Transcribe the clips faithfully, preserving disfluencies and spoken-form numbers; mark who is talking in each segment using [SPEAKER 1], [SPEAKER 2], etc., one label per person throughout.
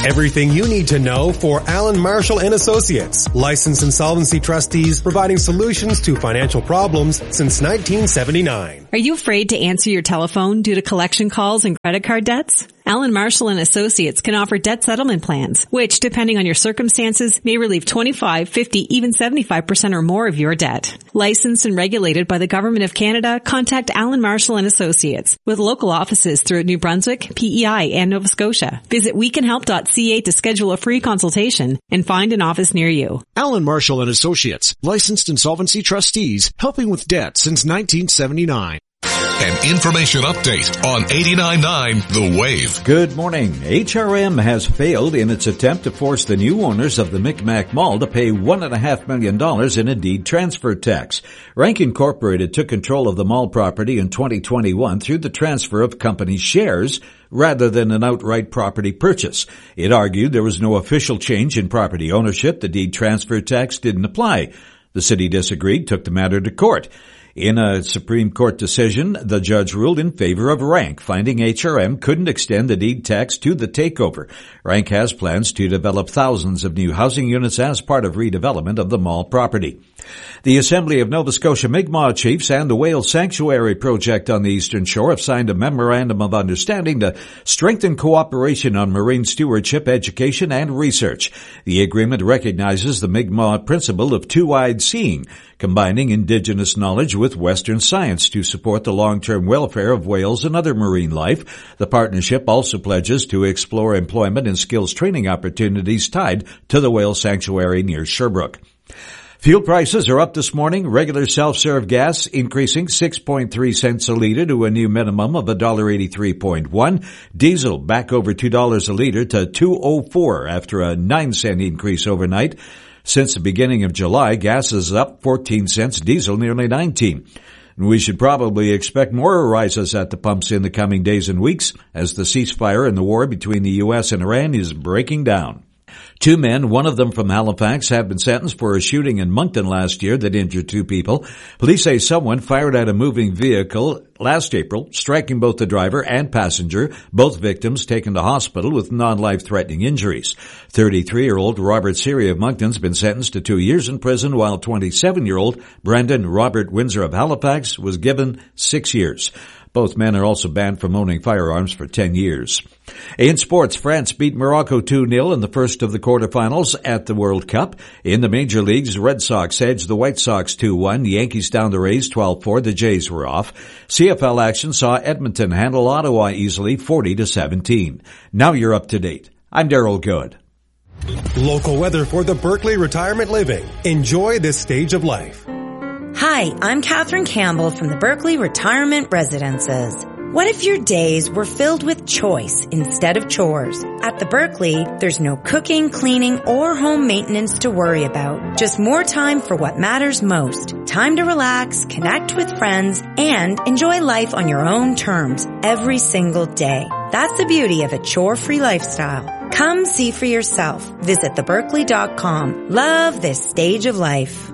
[SPEAKER 1] Everything you need to know for Allen Marshall and Associates, licensed insolvency trustees providing solutions to financial problems since nineteen seventy-nine.
[SPEAKER 2] Are you afraid to answer your telephone due to collection calls and credit card debts? Allen Marshall and Associates can offer debt settlement plans, which, depending on your circumstances, may relieve twenty-five, fifty, even seventy-five percent or more of your debt. Licensed and regulated by the Government of Canada, contact Allen Marshall and Associates with local offices throughout New Brunswick, P E I, and Nova Scotia. Visit we can help dot c a to schedule a free consultation and find an office near you.
[SPEAKER 3] Allen Marshall and Associates, licensed insolvency trustees, helping with debt since nineteen seventy-nine.
[SPEAKER 4] An information update on eighty-nine point nine The Wave.
[SPEAKER 5] Good morning. H R M has failed in its attempt to force the new owners of the Micmac Mall to pay one and a half million dollars in a deed transfer tax. Rank Incorporated took control of the mall property in twenty twenty-one through the transfer of company shares rather than an outright property purchase. It argued there was no official change in property ownership. The deed transfer tax didn't apply. The city disagreed, took the matter to court. In a Supreme Court decision, the judge ruled in favor of Rank, finding H R M couldn't extend the deed tax to the takeover. Rank has plans to develop thousands of new housing units as part of redevelopment of the mall property. The Assembly of Nova Scotia Mi'kmaq Chiefs and the Whale Sanctuary Project on the Eastern Shore have signed a memorandum of understanding to strengthen cooperation on marine stewardship, education, and research. The agreement recognizes the Mi'kmaq principle of two-eyed seeing, combining indigenous knowledge with Western science to support the long-term welfare of whales and other marine life. The partnership also pledges to explore employment and skills training opportunities tied to the Whale Sanctuary near Sherbrooke. Fuel prices are up this morning. Regular self-serve gas increasing six point three cents a liter to a new minimum of one dollar eighty-three point one. Diesel back over two dollars a liter to two oh four after a nine cent increase overnight. Since the beginning of July, gas is up fourteen cents, diesel nearly nineteen. We should probably expect more rises at the pumps in the coming days and weeks as the ceasefire in the war between the U S and Iran is breaking down. Two men, one of them from Halifax, have been sentenced for a shooting in Moncton last year that injured two people. Police say someone fired at a moving vehicle last April, striking both the driver and passenger, both victims taken to hospital with non-life-threatening injuries. thirty-three-year-old Robert Siri of Moncton's been sentenced to two years in prison, while twenty-seven-year-old Brendan Robert Windsor of Halifax was given six years. Both men are also banned from owning firearms for ten years. In sports, France beat Morocco two nil in the first of the quarterfinals at the World Cup. In the major leagues, Red Sox edged the White Sox two one. The Yankees down the Rays twelve four. The Jays were off. C F L action saw Edmonton handle Ottawa easily forty to seventeen. Now you're up to date. I'm Daryl Good.
[SPEAKER 1] Local weather for the Berkeley Retirement Living. Enjoy this stage of life.
[SPEAKER 6] Hi, I'm Catherine Campbell from the Berkeley Retirement Residences. What if your days were filled with choice instead of chores? At the Berkeley, there's no cooking, cleaning, or home maintenance to worry about. Just more time for what matters most. Time to relax, connect with friends, and enjoy life on your own terms every single day. That's the beauty of a chore-free lifestyle. Come see for yourself. Visit the berkeley dot com. Love this stage of life.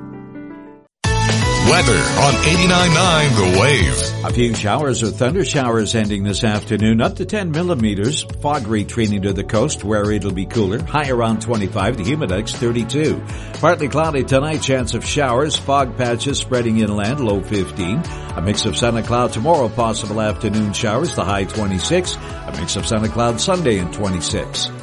[SPEAKER 4] Weather on eighty-nine point nine The Wave.
[SPEAKER 5] A few showers or thunder showers ending this afternoon, up to ten millimeters. Fog retreating to the coast where it'll be cooler. High around twenty-five, the humidex thirty-two. Partly cloudy tonight, chance of showers. Fog patches spreading inland, low fifteen. A mix of sun and cloud tomorrow, possible afternoon showers, the high twenty-six. A mix of sun and cloud Sunday and twenty-six.